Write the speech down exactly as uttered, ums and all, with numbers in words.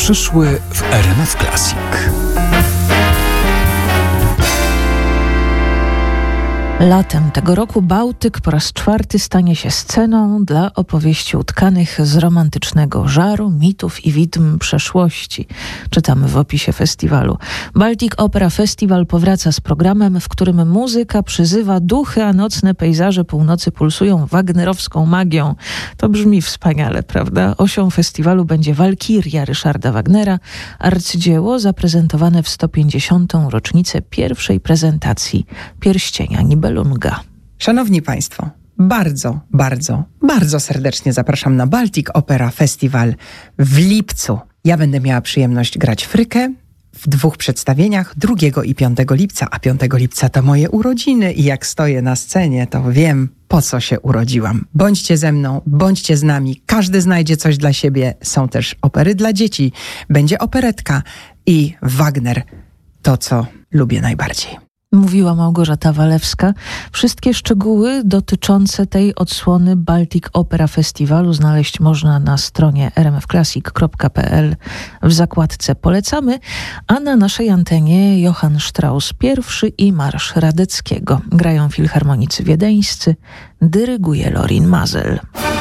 przyszły w R M F Classic. Latem tego roku Bałtyk po raz czwarty stanie się sceną dla opowieści utkanych z romantycznego żaru, mitów i widm przeszłości. Czytamy w opisie festiwalu. Baltic Opera Festival powraca z programem, w którym muzyka przyzywa duchy, a nocne pejzaże północy pulsują wagnerowską magią. To brzmi wspaniale, prawda? Osią festiwalu będzie Walkiria Ryszarda Wagnera, arcydzieło zaprezentowane w sto pięćdziesiątą rocznicę pierwszej prezentacji Pierścienia Nibelunga. Szanowni Państwo, bardzo, bardzo, bardzo serdecznie zapraszam na Baltic Opera Festival w lipcu. Ja będę miała przyjemność grać Frykę w dwóch przedstawieniach, drugiego i piątego lipca, a piątego lipca to moje urodziny i jak stoję na scenie, to wiem, po co się urodziłam. Bądźcie ze mną, bądźcie z nami, każdy znajdzie coś dla siebie. Są też opery dla dzieci, będzie operetka i Wagner, to co lubię najbardziej. Mówiła Małgorzata Walewska. Wszystkie szczegóły dotyczące tej odsłony Baltic Opera Festiwalu znaleźć można na stronie r m f classic kropka p l w zakładce Polecamy, a na naszej antenie Johann Strauss pierwszy i Marsz Radeckiego. Grają filharmonicy wiedeńscy, dyryguje Lorin Mazel.